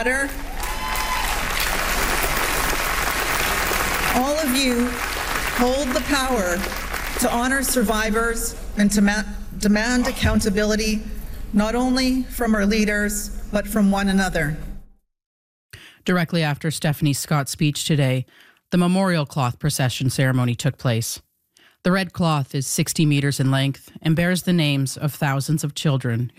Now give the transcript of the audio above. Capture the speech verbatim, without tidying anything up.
matter. All of you hold the power to honor survivors and to ma- demand accountability, not only from our leaders, but from one another. Directly after Stephanie Scott's speech today, the memorial cloth procession ceremony took place. The red cloth is sixty meters in length and bears the names of thousands of children